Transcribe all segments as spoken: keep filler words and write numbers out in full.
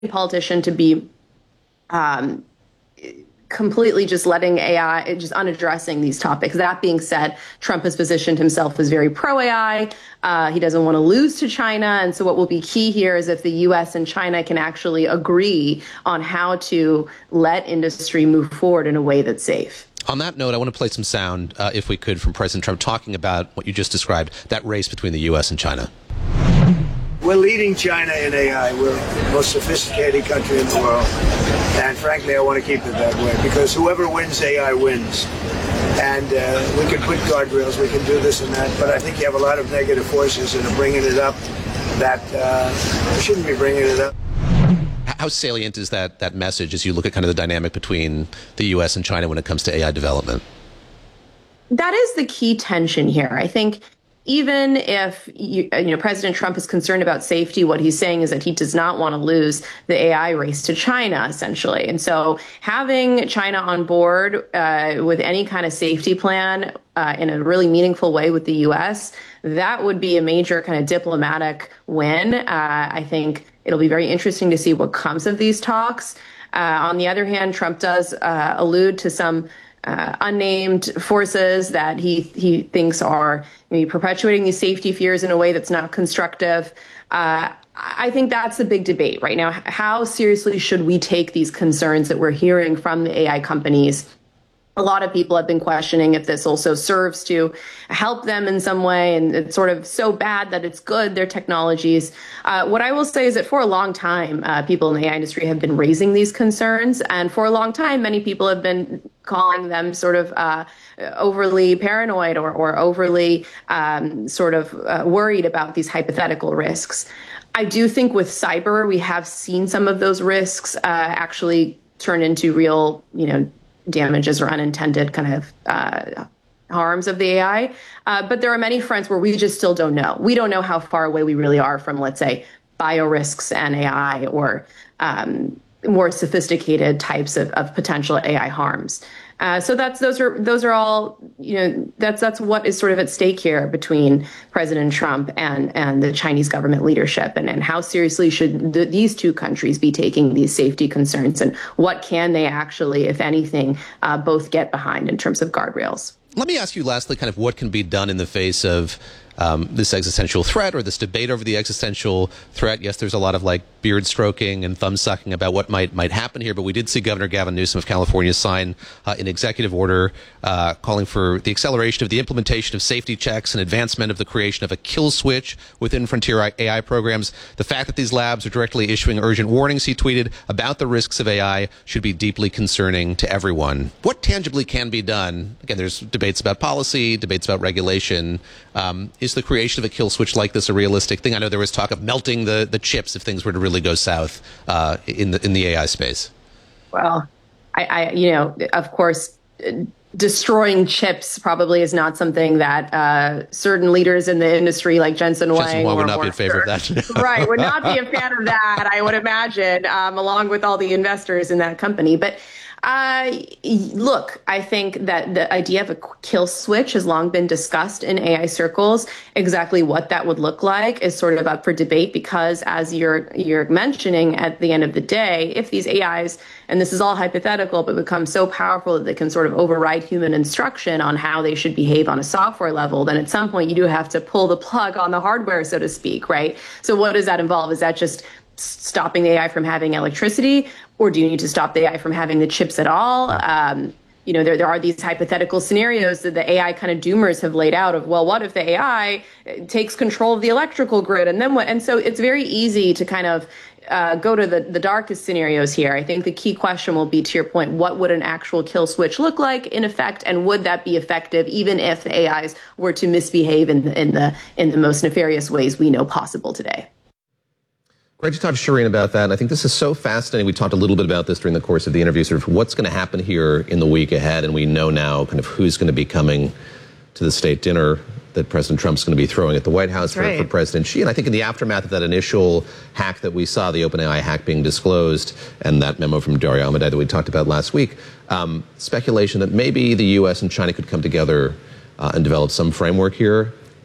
politician to be um, completely just letting A I, just unaddressing these topics. That being said, Trump has positioned himself as very pro-A I. Uh, he doesn't want to lose to China. And so what will be key here is if the U S and China can actually agree on how to let industry move forward in a way that's safe. On that note, I want to play some sound, uh, if we could, from President Trump talking about what you just described, that race between the U S and China. We're leading China in A I. We're the most sophisticated country in the world. And frankly, I want to keep it that way because whoever wins A I wins. And uh, we can put guardrails, we can do this and that, but I think you have a lot of negative forces that are bringing it up that uh, shouldn't be bringing it up. How salient is that, that message as you look at kind of the dynamic between the U S and China when it comes to A I development? That is the key tension here. I think even if you, you know, President Trump is concerned about safety, what he's saying is that he does not want to lose the A I race to China, essentially. And so having China on board uh, with any kind of safety plan uh, in a really meaningful way with the U S, that would be a major kind of diplomatic win. Uh, I think it'll be very interesting to see what comes of these talks. Uh, on the other hand, Trump does uh, allude to some Uh, unnamed forces that he he thinks are maybe perpetuating these safety fears in a way that's not constructive. Uh, I think that's the big debate right now. How seriously should we take these concerns that we're hearing from the A I companies? A lot of people have been questioning if this also serves to help them in some way, and it's sort of so bad that it's good, their technologies. Uh, what I will say is that for a long time, uh, people in the A I industry have been raising these concerns, and for a long time, many people have been calling them sort of uh, overly paranoid or, or overly um, sort of uh, worried about these hypothetical risks. I do think with cyber, we have seen some of those risks uh, actually turn into real, you know, damages or unintended kind of uh, harms of the A I. Uh, but there are many fronts where we just still don't know. We don't know how far away we really are from, let's say, biorisks and A I or um, more sophisticated types of, of potential A I harms. Uh, so that's those are those are all, you know, that's that's what is sort of at stake here between President Trump and and the Chinese government leadership, and, and how seriously should the, these two countries be taking these safety concerns, and what can they actually, if anything, uh, both get behind in terms of guardrails. Let me ask you lastly, kind of what can be done in the face of um, this existential threat or this debate over the existential threat. Yes, there's a lot of like beard stroking and thumb sucking about what might might happen here, but we did see Governor Gavin Newsom of California sign uh, an executive order uh, calling for the acceleration of the implementation of safety checks and advancement of the creation of a kill switch within frontier A I programs. The fact that these labs are directly issuing urgent warnings, he tweeted, about the risks of A I should be deeply concerning to everyone. What tangibly can be done? Again, there's debates about policy, debates about regulation. Um, is the creation of a kill switch like this a realistic thing? I know there was talk of melting the, the chips if things were to really go south uh, in the in the A I space. Well, I, I you know, of course, destroying chips probably is not something that uh, certain leaders in the industry like Jensen Huang, Jensen Huang would not be in favor of that. Right, would not be a fan of that, I would imagine, um, along with all the investors in that company. But Uh, look, I think that the idea of a kill switch has long been discussed in A I circles. Exactly what that would look like is sort of up for debate because, as you're you're mentioning, at the end of the day, if these A Is, and this is all hypothetical, but become so powerful that they can sort of override human instruction on how they should behave on a software level, then at some point you do have to pull the plug on the hardware, so to speak, right? So what does that involve? Is that just stopping the A I from having electricity, or do you need to stop the A I from having the chips at all? Um, you know, there there are these hypothetical scenarios that the A I kind of doomers have laid out of, well, what if the A I takes control of the electrical grid, and then what? And so it's very easy to kind of uh, go to the, the darkest scenarios here. I think the key question will be, to your point, what would an actual kill switch look like in effect, and would that be effective even if the A Is were to misbehave in the, in the in the most nefarious ways we know possible today? Great to talk to Shireen about that. And I think this is so fascinating. We talked a little bit about this during the course of the interview, sort of what's going to happen here in the week ahead. And we know now kind of who's going to be coming to the state dinner that President Trump's going to be throwing at the White House for, right. for President Xi. And I think in the aftermath of that initial hack that we saw, the OpenAI hack being disclosed, and that memo from Dario Amodei that we talked about last week, um, speculation that maybe the U S and China could come together uh, and develop some framework here.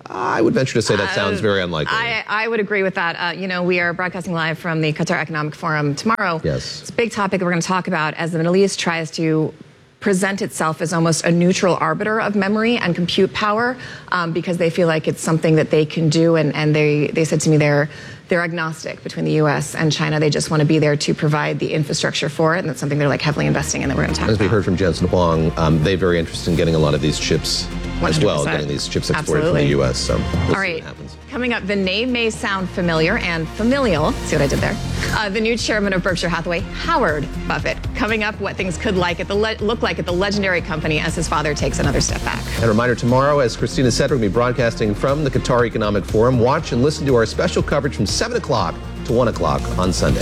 I would venture to say that sounds very unlikely. I, I would agree with that. Uh, you know, we are broadcasting live from the Qatar Economic Forum tomorrow. Yes. It's a big topic that we're going to talk about as the Middle East tries to present itself as almost a neutral arbiter of memory and compute power, um, because they feel like it's something that they can do. And, and they, they said to me they're, they're agnostic between the U S and China. They just want to be there to provide the infrastructure for it. And that's something they're like heavily investing in that we're going to talk As about. we heard from Jensen Huang, um, they're very interested in getting a lot of these chips as well, one hundred percent. getting these chips exported Absolutely. from the U S. So we'll All see right. what happens. Coming up, the name may sound familiar and familial. See what I did there? Uh, the new chairman of Berkshire Hathaway, Howard Buffett. Coming up, what things could like at the le- look like at the legendary company as his father takes another step back. And a reminder, tomorrow, as Christina said, we're going to be broadcasting from the Qatar Economic Forum. Watch and listen to our special coverage from seven o'clock to one o'clock on Sunday.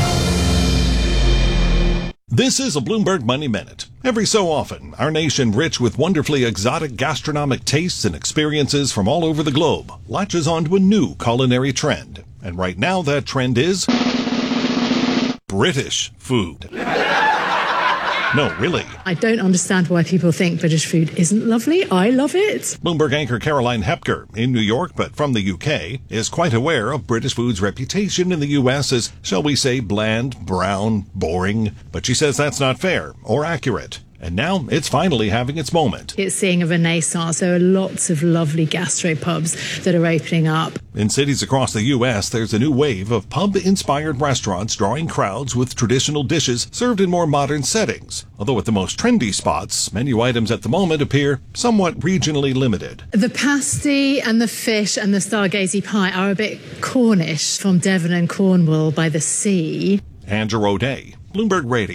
This is a Bloomberg Money Minute. Every so often, our nation, rich with wonderfully exotic gastronomic tastes and experiences from all over the globe, latches onto a new culinary trend. And right now, that trend is British food. No, really. I don't understand why people think British food isn't lovely. I love it. Bloomberg anchor Caroline Hepker, in New York but from the U K, is quite aware of British food's reputation in the U S as, shall we say, bland, brown, boring. But she says that's not fair or accurate. And now it's finally having its moment. It's seeing a renaissance. There are lots of lovely gastropubs that are opening up. In cities across the U S, there's a new wave of pub-inspired restaurants drawing crowds with traditional dishes served in more modern settings. Although at the most trendy spots, menu items at the moment appear somewhat regionally limited. The pasty and the fish and the stargazy pie are a bit Cornish, from Devon and Cornwall by the sea. Andrew O'Day, Bloomberg Radio.